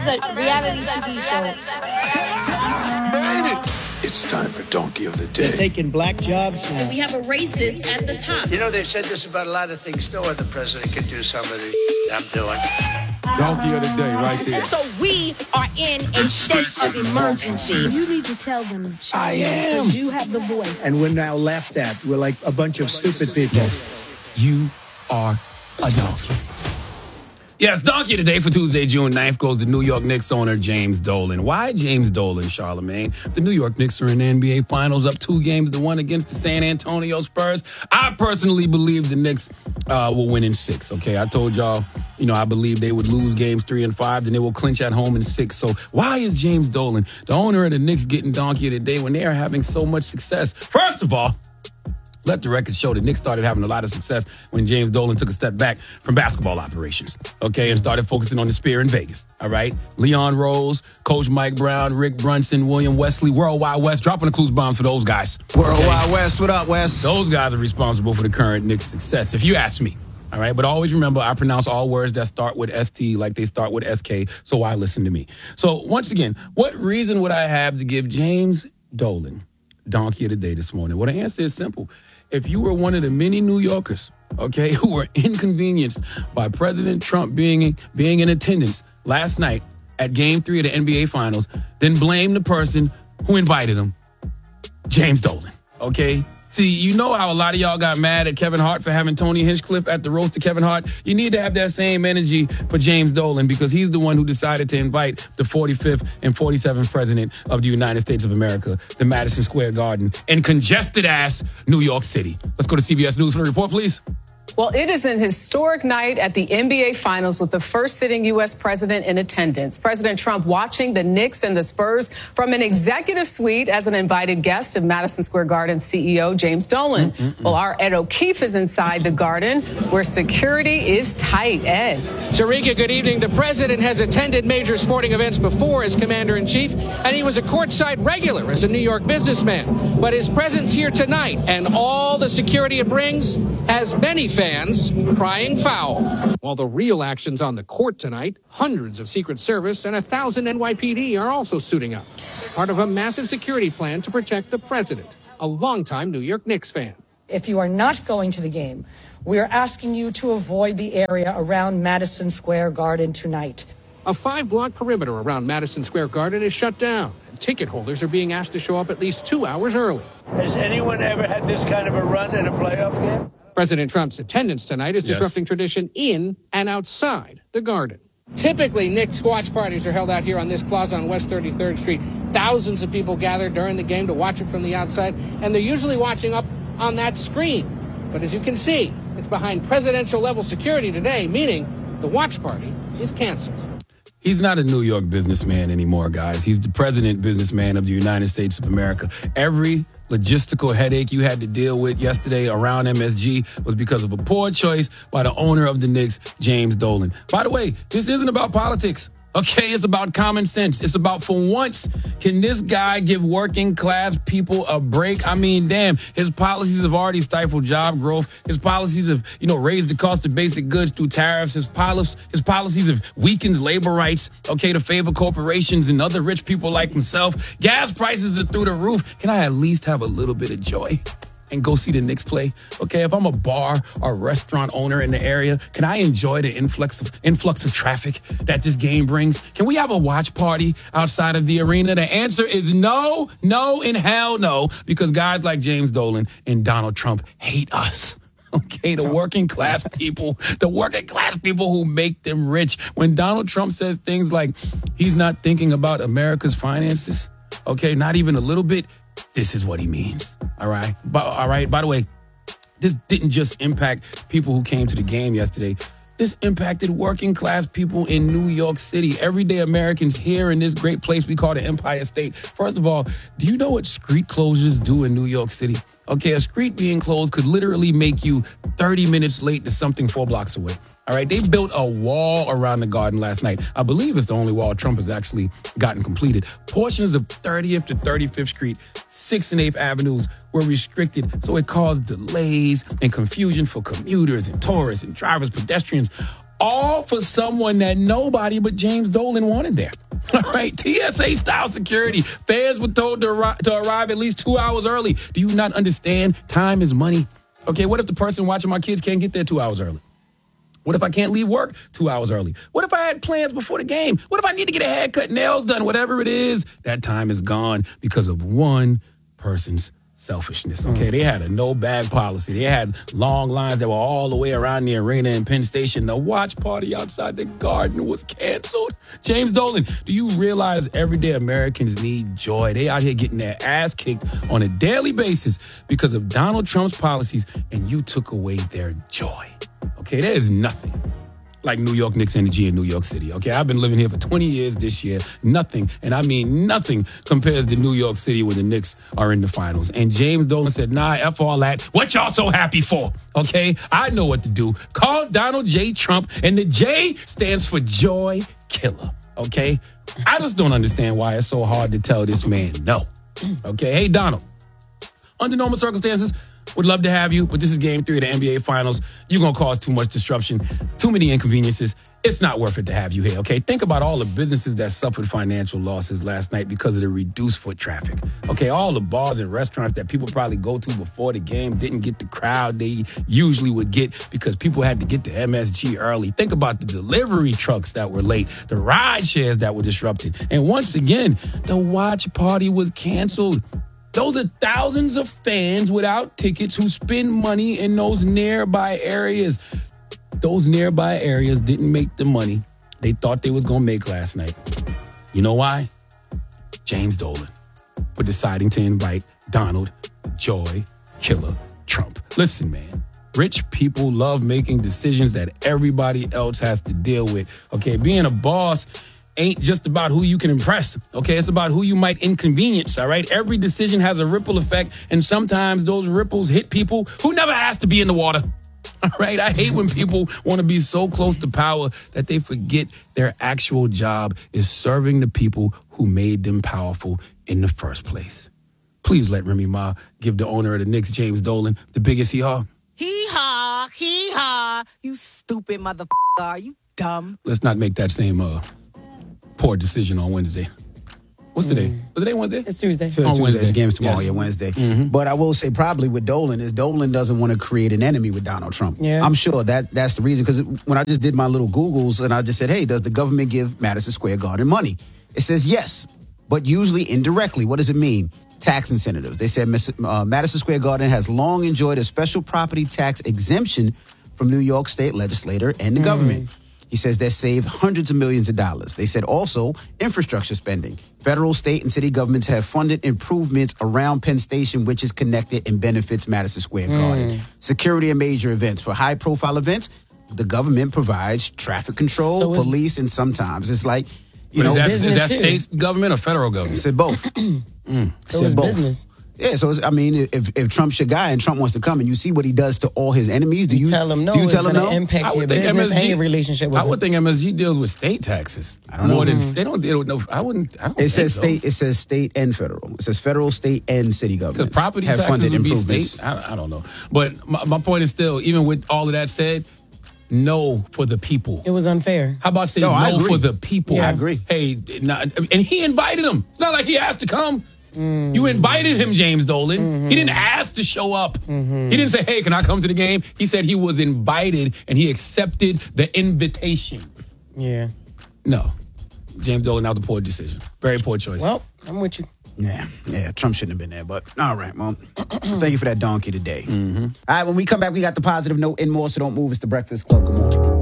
a reality TV show. Made it. It's time for Donkey of the Day. They're taking black jobs now. We have a racist at the top. You know, they've said this about a lot of things. No other president could do some of the I'm doing. Donkey of the Day right there. And so we are in a state of emergency. You need to tell them. I am. You have the voice. And we're now laughed at. We're like a bunch of stupid people. You are a donkey. Yes, Donkey today for Tuesday, June 9th goes to New York Knicks owner James Dolan. Why James Dolan, Charlamagne? The New York Knicks are in the NBA Finals, up 2-1 against the San Antonio Spurs. I personally believe the Knicks will win in 6, okay? I told y'all, I believe they would lose games 3 and 5, then they will clinch at home in 6. So why is James Dolan, the owner of the Knicks, getting Donkey of the Day when they are having so much success? First of all, let the record show the Knicks started having a lot of success when James Dolan took a step back from basketball operations, okay, and started focusing on the Sphere in Vegas, all right? Leon Rose, Coach Mike Brown, Rick Brunson, William Wesley, Worldwide West, dropping the clues bombs for those guys. Worldwide West, what up, West? Those guys are responsible for the current Knicks' success, if you ask me, all right? But always remember, I pronounce all words that start with ST like they start with SK, so why listen to me? So once again, what reason would I have to give James Dolan Donkey of the Day this morning? Well, the answer is simple. If you were one of the many New Yorkers, okay, who were inconvenienced by President Trump being in attendance last night at Game 3 of the NBA Finals, then blame the person who invited him, James Dolan, okay? See, you know how a lot of y'all got mad at Kevin Hart for having Tony Hinchcliffe at the roast of Kevin Hart? You need to have that same energy for James Dolan because he's the one who decided to invite the 45th and 47th president of the United States of America to Madison Square Garden in congested-ass New York City. Let's go to CBS News for the report, please. Well, it is an historic night at the NBA Finals with the first sitting U.S. president in attendance. President Trump watching the Knicks and the Spurs from an executive suite as an invited guest of Madison Square Garden CEO James Dolan. Well, our Ed O'Keefe is inside the Garden where security is tight. Ed. Sharika, good evening. The president has attended major sporting events before as commander-in-chief, and he was a courtside regular as a New York businessman. But his presence here tonight and all the security it brings has many fans crying foul. While the real action's on the court tonight, hundreds of Secret Service and 1,000 NYPD are also suiting up. Part of a massive security plan to protect the president, a longtime New York Knicks fan. If you are not going to the game, we are asking you to avoid the area around Madison Square Garden tonight. A 5-block perimeter around Madison Square Garden is shut down. Ticket holders are being asked to show up at least 2 hours early. Has anyone ever had this kind of a run in a playoff game? President Trump's attendance tonight is disrupting tradition in and outside the Garden. Typically, Knicks watch parties are held out here on this plaza on West 33rd Street. Thousands of people gather during the game to watch it from the outside, and they're usually watching up on that screen. But as you can see, it's behind presidential-level security today, meaning the watch party is canceled. He's not a New York businessman anymore, guys. He's the president businessman of the United States of America. Every logistical headache you had to deal with yesterday around MSG was because of a poor choice by the owner of the Knicks, James Dolan. By the way, this isn't about politics. Okay, it's about common sense. It's about, for once, can this guy give working class people a break? I mean, damn, his policies have already stifled job growth. His policies have, raised the cost of basic goods through tariffs. His policies have weakened labor rights, okay, to favor corporations and other rich people like himself. Gas prices are through the roof. Can I at least have a little bit of joy and go see the Knicks play? Okay, if I'm a bar or restaurant owner in the area, can I enjoy the influx of traffic that this game brings? Can we have a watch party outside of the arena? The answer is no, and hell no, because guys like James Dolan and Donald Trump hate us. Okay, the working class people who make them rich. When Donald Trump says things like he's not thinking about America's finances, okay, not even a little bit, this is what he means. All right. By the way, this didn't just impact people who came to the game yesterday. This impacted working class people in New York City, everyday Americans here in this great place we call the Empire State. First of all, do you know what street closures do in New York City? Okay, a street being closed could literally make you 30 minutes late to something 4 blocks away. All right, they built a wall around the Garden last night. I believe it's the only wall Trump has actually gotten completed. Portions of 30th to 35th Street, 6th and 8th Avenues were restricted, so it caused delays and confusion for commuters and tourists and drivers, pedestrians. All for someone that nobody but James Dolan wanted there. All right, TSA-style security. Fans were told to arrive at least 2 hours early. Do you not understand? Time is money. Okay, what if the person watching my kids can't get there 2 hours early? What if I can't leave work 2 hours early? What if I had plans before the game? What if I need to get a haircut, nails done, whatever it is? That time is gone because of one person's selfishness, okay? They had a no-bag policy. They had long lines that were all the way around the arena in Penn Station. The watch party outside the Garden was canceled. James Dolan, do you realize everyday Americans need joy? They out here getting their ass kicked on a daily basis because of Donald Trump's policies, and you took away their joy. Okay, there is nothing like New York Knicks energy in New York City. Okay, I've been living here for 20 years this year. Nothing, and I mean nothing, compares to New York City when the Knicks are in the finals. And James Dolan said, nah, F all that. What y'all so happy for? Okay, I know what to do. Call Donald J. Trump, and the J stands for Joy Killer. Okay, I just don't understand why it's so hard to tell this man no. Okay, hey, Donald, under normal circumstances, would love to have you, but this is Game 3 of the NBA Finals. You're going to cause too much disruption, too many inconveniences. It's not worth it to have you here, okay? Think about all the businesses that suffered financial losses last night because of the reduced foot traffic, okay? All the bars and restaurants that people probably go to before the game didn't get the crowd they usually would get because people had to get to MSG early. Think about the delivery trucks that were late, the ride shares that were disrupted. And once again, the watch party was canceled. Those are thousands of fans without tickets who spend money in those nearby areas. Those nearby areas didn't make the money they thought they was going to make last night. You know why? James Dolan for deciding to invite Donald Joy Killer Trump. Listen, man. Rich people love making decisions that everybody else has to deal with. Okay, being a boss ain't just about who you can impress, okay? It's about who you might inconvenience, all right? Every decision has a ripple effect, and sometimes those ripples hit people who never asked to be in the water, all right? I hate when people want to be so close to power that they forget their actual job is serving the people who made them powerful in the first place. Please let Remy Ma give the owner of the Knicks, James Dolan, the biggest hee-haw. Hee-haw. You stupid motherfucker. Are you dumb? Let's not make that same poor decision on Wednesday. What's today? Was today Wednesday? It's Tuesday. On Wednesday. The game's tomorrow, Yes. yeah, Wednesday. But I will say probably with Dolan is Dolan doesn't want to create an enemy with Donald Trump. Yeah. I'm sure that's the reason, because when I just did my little Googles and I just said, hey, does the government give Madison Square Garden money? It says yes, but usually indirectly. What does it mean? Tax incentives. They said Madison Square Garden has long enjoyed a special property tax exemption from New York State legislator and the government. He says that saved hundreds of millions of dollars. They said also infrastructure spending. Federal, state, and city governments have funded improvements around Penn Station, which is connected and benefits Madison Square Garden. Security and major events. For high-profile events, the government provides traffic control, police, and sometimes it's like, you know, is that state government or federal government? He said both. So it's business. Yeah, so I mean, if Trump's your guy and Trump wants to come and you see what he does to all his enemies, do you tell him no? Do you It's tell him gonna no? impact your business and your relationship with I would think MSG deals with state taxes. I don't know. They don't deal with no. I don't It says think state. It says state and federal. It says federal, state, and city governments because property have taxes funded would be improvements. state. I don't know, but my point is still, even with all of that said, no for the people. It was unfair. How about saying I no agree. for the people? Yeah, I agree. Hey, and he invited him. It's not like he asked to come. You invited him, James Dolan. He didn't ask to show up. He didn't say, hey, can I come to the game? He said he was invited, and he accepted the invitation. Yeah. No. James Dolan, that was a poor decision. Very poor choice. Well, I'm with you. Yeah, Trump shouldn't have been there, but all right, well, thank you for that donkey today. All right, when we come back, we got the positive note and more, so don't move. It's the Breakfast Club. Good morning.